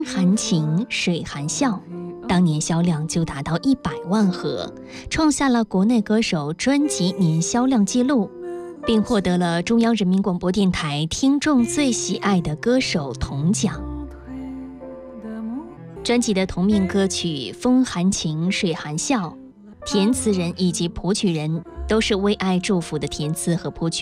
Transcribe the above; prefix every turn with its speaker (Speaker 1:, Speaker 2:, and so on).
Speaker 1: 含情水含笑，当年销量就达到100万盒，创下了国内歌手专辑年销量纪录，并获得了中央人民广播电台听众最喜爱的歌手铜奖。专辑的同名歌曲《风含情水含笑》，填词人以及谱曲人都是为爱祝福的填词和谱曲